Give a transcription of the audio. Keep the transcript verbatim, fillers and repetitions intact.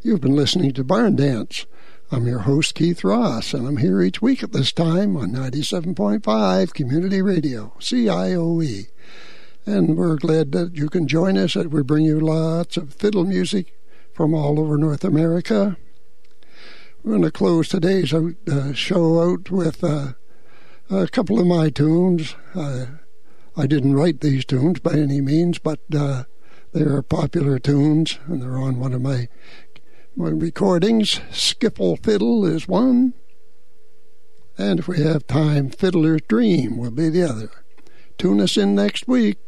You've been listening to Barn Dance. I'm your host, Keith Ross, and I'm here each week at this time on ninety-seven point five Community Radio, C I O E. And we're glad that you can join us as we bring you lots of fiddle music from all over North America. We're going to close today's uh, show out with uh, a couple of my tunes. Uh, I didn't write these tunes by any means, but uh, they are popular tunes, and they're on one of my, my recordings. Skiffle Fiddle is one, and if we have time, Fiddler's Dream will be the other. Tune us in next week.